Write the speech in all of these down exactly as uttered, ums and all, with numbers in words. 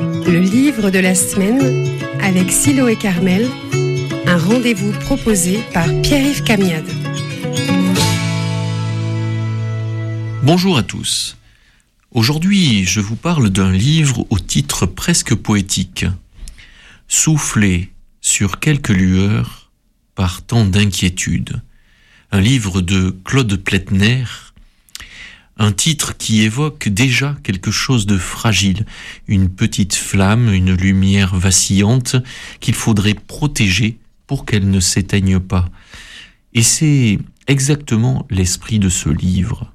Le livre de la semaine avec Siloé Carmel, un rendez-vous proposé par Pierre-Yves Camiade. Bonjour à tous. Aujourd'hui, je vous parle d'un livre au titre presque poétique. Souffler sur quelques lueurs par tant d'inquiétude. Un livre de Claude Pletner, un titre qui évoque déjà quelque chose de fragile, une petite flamme, une lumière vacillante qu'il faudrait protéger pour qu'elle ne s'éteigne pas. Et c'est exactement l'esprit de ce livre.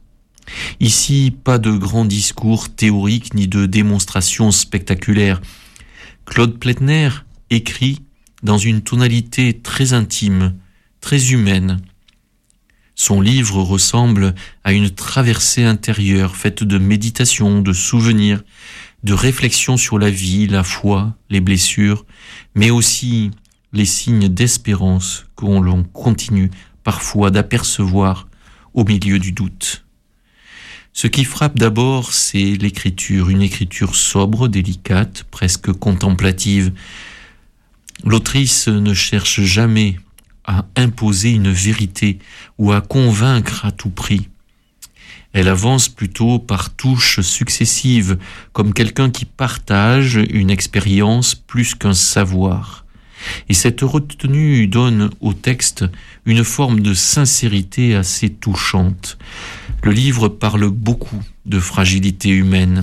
Ici, pas de grands discours théoriques ni de démonstrations spectaculaires. Claude Pletner écrit dans une tonalité très intime, très humaine. Son livre ressemble à une traversée intérieure faite de méditation, de souvenirs, de réflexions sur la vie, la foi, les blessures, mais aussi les signes d'espérance qu'on l'on continue parfois d'apercevoir au milieu du doute. Ce qui frappe d'abord, c'est l'écriture, une écriture sobre, délicate, presque contemplative. L'autrice ne cherche jamais à imposer une vérité ou à convaincre à tout prix. Elle avance plutôt par touches successives, comme quelqu'un qui partage une expérience plus qu'un savoir. Et cette retenue donne au texte une forme de sincérité assez touchante. Le livre parle beaucoup de fragilité humaine,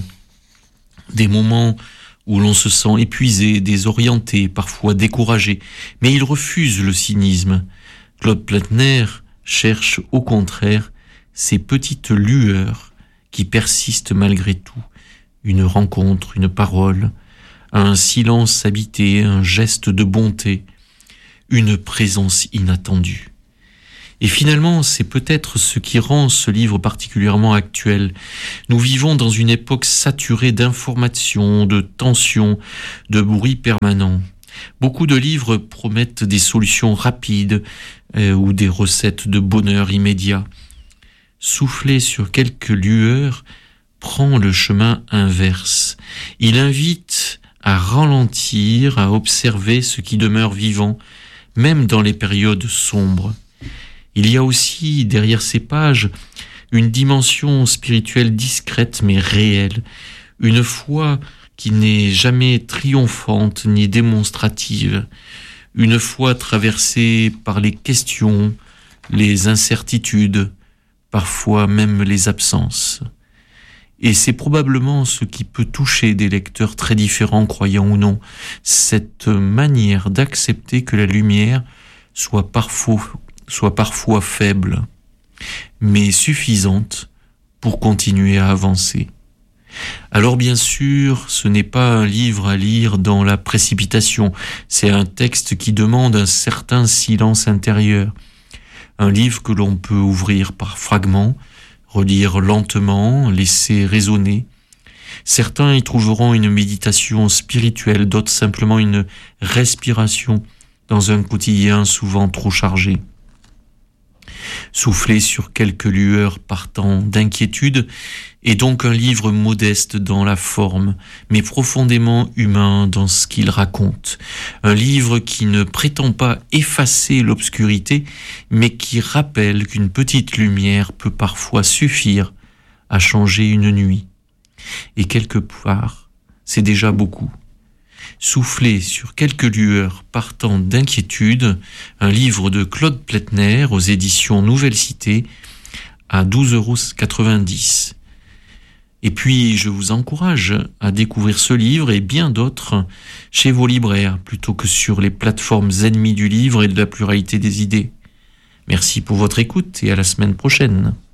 des moments où l'on se sent épuisé, désorienté, parfois découragé, mais il refuse le cynisme. Claude Pletner cherche au contraire ces petites lueurs qui persistent malgré tout, une rencontre, une parole, un silence habité, un geste de bonté, une présence inattendue. Et finalement, c'est peut-être ce qui rend ce livre particulièrement actuel. Nous vivons dans une époque saturée d'informations, de tensions, de bruit permanent. Beaucoup de livres promettent des solutions rapides euh, ou des recettes de bonheur immédiat. Souffler sur quelques lueurs prend le chemin inverse. Il invite à ralentir, à observer ce qui demeure vivant, même dans les périodes sombres. Il y a aussi, derrière ces pages, une dimension spirituelle discrète mais réelle, une foi qui n'est jamais triomphante ni démonstrative, une foi traversée par les questions, les incertitudes, parfois même les absences. Et c'est probablement ce qui peut toucher des lecteurs très différents, croyants ou non, cette manière d'accepter que la lumière soit parfois soit parfois faible, mais suffisante pour continuer à avancer. Alors bien sûr, ce n'est pas un livre à lire dans la précipitation, c'est un texte qui demande un certain silence intérieur, un livre que l'on peut ouvrir par fragments, relire lentement, laisser résonner. Certains y trouveront une méditation spirituelle, d'autres simplement une respiration dans un quotidien souvent trop chargé. Souffler sur quelques lueurs partant d'inquiétude est donc un livre modeste dans la forme, mais profondément humain dans ce qu'il raconte. Un livre qui ne prétend pas effacer l'obscurité, mais qui rappelle qu'une petite lumière peut parfois suffire à changer une nuit. Et quelque part, c'est déjà beaucoup. Souffler sur quelques lueurs partant d'inquiétude, un livre de Claude Pletner aux éditions Nouvelle Cité à douze euros quatre-vingt-dix. Et puis, je vous encourage à découvrir ce livre et bien d'autres chez vos libraires, plutôt que sur les plateformes ennemies du livre et de la pluralité des idées. Merci pour votre écoute et à la semaine prochaine.